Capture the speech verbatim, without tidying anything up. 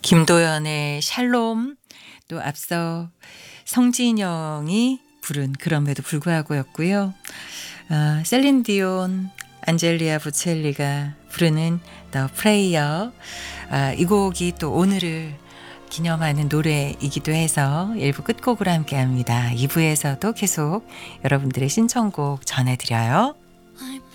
김도연의 샬롬, 또 앞서 성진영이 부른 그럼에도 불구하고였고요. 아, 셀린 디온, 안젤리아 보첼리가 부르는 더 프레이어. 아, 이 곡이 또 오늘을 기념하는 노래이기도 해서 일 부 끝곡으로 함께합니다. 이 부에서도 계속 여러분들의 신청곡 전해드려요.